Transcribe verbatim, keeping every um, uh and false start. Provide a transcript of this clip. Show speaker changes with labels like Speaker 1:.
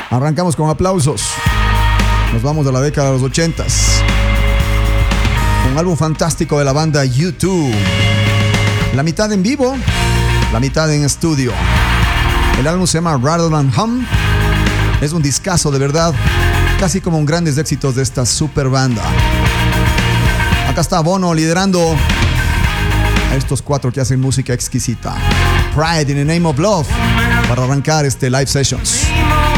Speaker 1: Arrancamos con aplausos. Nos vamos a la década de los ochentas. Un álbum fantástico de la banda U dos. La mitad en vivo, la mitad en estudio. El álbum se llama Rattle and Hum. Es un discazo de verdad, casi como un grandes éxitos de esta super banda. Acá está Bono liderando a estos cuatro que hacen música exquisita. Pride in the Name of Love, para arrancar este Live Sessions.